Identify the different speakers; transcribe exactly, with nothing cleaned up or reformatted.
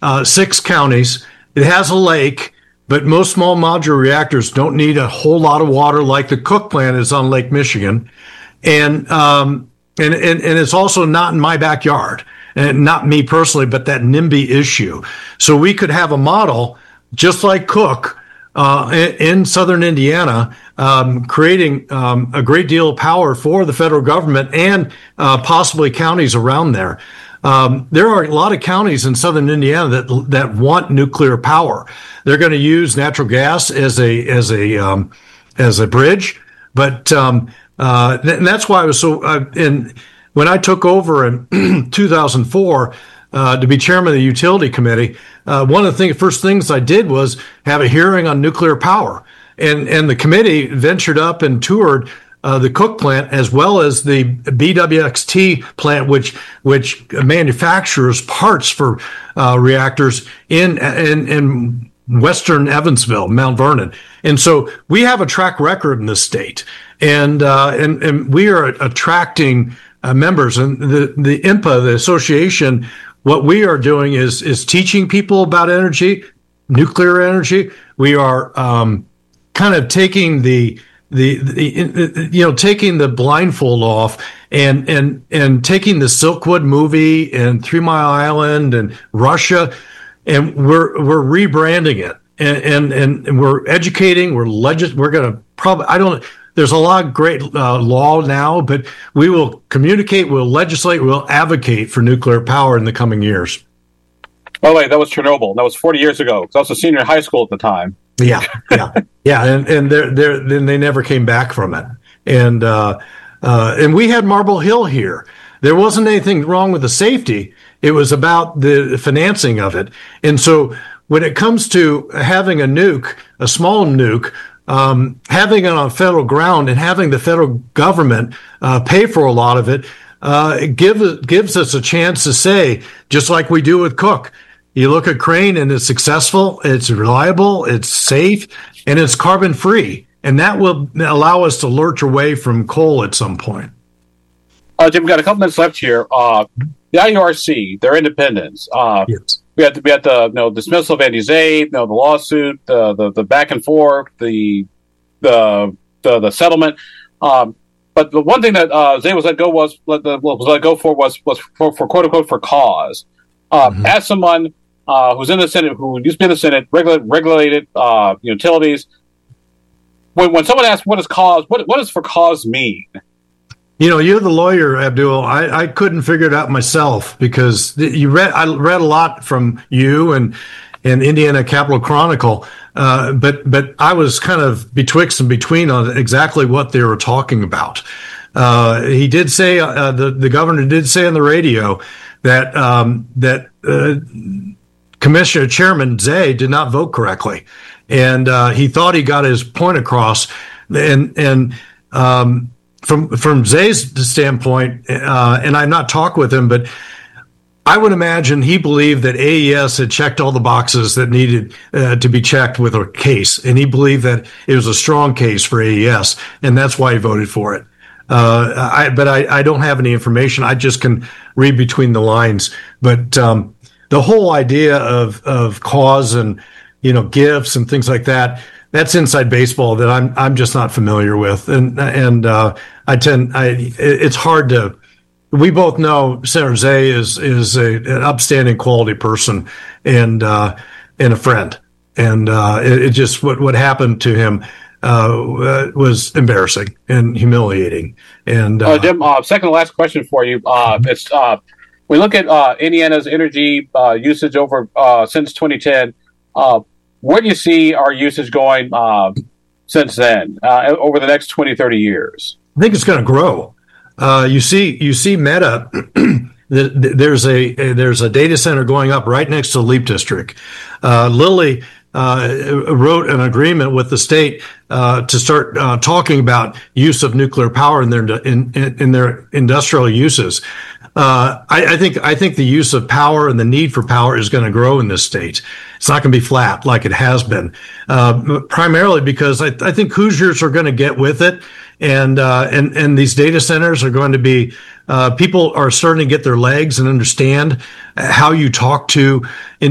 Speaker 1: uh, six counties. It has a lake, but most small modular reactors don't need a whole lot of water like the Cook plant is on Lake Michigan. And, um, and, and, and it's also not in my backyard, and not me personally, but that NIMBY issue. So we could have a model just like Cook uh, in, in southern Indiana, um, creating um, a great deal of power for the federal government and uh, possibly counties around there. Um, there are a lot of counties in southern Indiana that that want nuclear power. They're going to use natural gas as a as a um, as a bridge, but um, uh, and that's why I was so. Uh, in when I took over in two thousand four uh, to be chairman of the utility committee, uh, one of the thing, first things I did was have a hearing on nuclear power, and and the committee ventured up and toured Uh, the Cook plant as well as the B W X T plant, which which manufactures parts for uh, reactors in, in in western Evansville, Mount Vernon, and so we have a track record in this state, and uh, and and we are attracting uh, members, and the the I M P A, the association. What we are doing is is teaching people about energy, nuclear energy. We are um, kind of taking the The, the you know taking the blindfold off and and and taking the Silkwood movie and Three Mile Island and Russia, and we're we're rebranding it, and and, and we're educating. We're legis- We're going to probably I don't. There's a lot of great uh, law now, but we will communicate. We'll legislate. We'll advocate for nuclear power in the coming years.
Speaker 2: Oh wait, that was Chernobyl. That was forty years ago. I was a senior in high school at the time.
Speaker 1: Yeah, yeah, yeah, and and they're they're then they never came back from it, and uh, uh, and we had Marble Hill here. There wasn't anything wrong with the safety; it was about the financing of it. And so, when it comes to having a nuke, a small nuke, um, having it on federal ground and having the federal government uh, pay for a lot of it, uh, it gives gives us a chance to say, just like we do with Cook. You look at Crane and it's successful, it's reliable, it's safe, and it's carbon free. And that will allow us to lurch away from coal at some point.
Speaker 2: Uh, Jim, we've got a couple minutes left here. Uh, the I U R C, their independence. Uh,
Speaker 1: yes.
Speaker 2: We had, we had the you know, dismissal of Andy Zay, you know, the lawsuit, the, the the back and forth, the the the, the settlement. Um, but the one thing that uh, Zay was let go was let the, was let go for was was for, for quote unquote for cause. Uh, mm-hmm. As someone Uh, who's in the Senate, who used to be in the Senate, regulated, regulated uh, utilities. When when someone asks what is cause, what what does for cause mean?
Speaker 1: You know, you're the lawyer, Abdul. I, I couldn't figure it out myself because you read. I read a lot from you and and Indiana Capital Chronicle, uh, but but I was kind of betwixt and between on exactly what they were talking about. Uh, he did say uh, the the governor did say on the radio that um, that. Uh, Commissioner Chairman Zay did not vote correctly, and uh, he thought he got his point across. And and um, from from Zay's standpoint, uh, and I've not talked with him, but I would imagine he believed that A E S had checked all the boxes that needed uh, to be checked with a case, and he believed that it was a strong case for A E S, and that's why he voted for it. Uh, I, but I, I don't have any information. I just can read between the lines. But um, the whole idea of of cause and, you know, gifts and things like that, that's inside baseball that I'm I'm just not familiar with. And and uh, I tend I it's hard to. We both know Senator Zay is is a, an upstanding quality person and uh, and a friend. And uh, it, it just what what happened to him uh, was embarrassing and humiliating. And uh,
Speaker 2: uh, Jim, uh, second to last question for you. Uh, it's uh, we look at uh, Indiana's energy uh, usage over uh, since twenty ten. Uh, where do you see our usage going uh, since then uh, over the next twenty, thirty years?
Speaker 1: I think it's going to grow. Uh, you see, you see Meta. there's a, a there's a data center going up right next to the Leap District. Uh, Lilly uh, wrote an agreement with the state uh, to start uh, talking about use of nuclear power in their in, in, in their industrial uses. Uh, I, I think I think the use of power and the need for power is going to grow in this state. It's not going to be flat like it has been, uh, primarily because I, I think Hoosiers are going to get with it, and uh, and and these data centers are going to be. Uh, people are starting to get their legs and understand how you talk to